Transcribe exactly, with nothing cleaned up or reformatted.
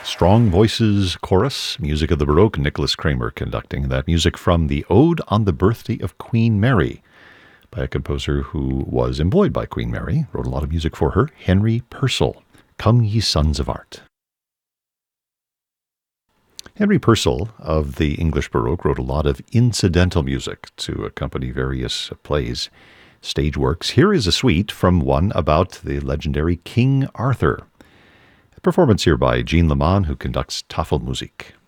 Strong Voices Chorus, music of the Baroque, Nicholas Kramer conducting that music from the Ode on the Birthday of Queen Mary by a composer who was employed by Queen Mary, wrote a lot of music for her, Henry Purcell. Come Ye Sons of Art. Henry Purcell of the English Baroque wrote a lot of incidental music to accompany various plays, stage works. Here is a suite from one about the legendary King Arthur. A performance here by Jean Lamont, who conducts Tafelmusik.